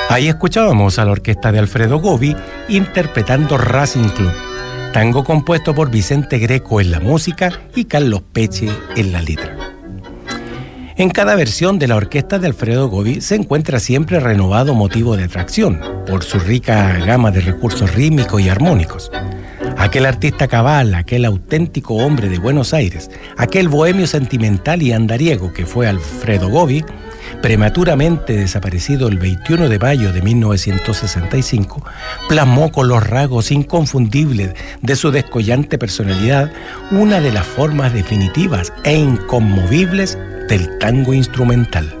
Ahí escuchábamos a la orquesta de Alfredo Gobi interpretando Racing Club, tango compuesto por Vicente Greco en la música y Carlos Peche en la letra. En cada versión de la orquesta de Alfredo Gobi se encuentra siempre renovado motivo de atracción por su rica gama de recursos rítmicos y armónicos. Aquel artista cabal, aquel auténtico hombre de Buenos Aires, aquel bohemio sentimental y andariego que fue Alfredo Gobi, prematuramente desaparecido el 21 de mayo de 1965, plasmó con los rasgos inconfundibles de su descollante personalidad una de las formas definitivas e inconmovibles del tango instrumental.